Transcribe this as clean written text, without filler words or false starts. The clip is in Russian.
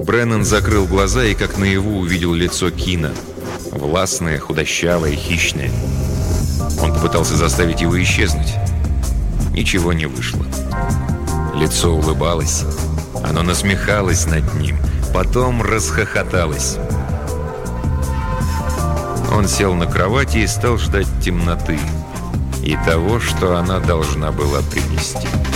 Бреннан закрыл глаза и как наяву увидел лицо Кина. Властное, худощавое, хищное. Он попытался заставить его исчезнуть. Ничего не вышло. Лицо улыбалось. Оно насмехалось над ним. Потом расхохоталось. Он сел на кровати и стал ждать темноты и того, что она должна была принести.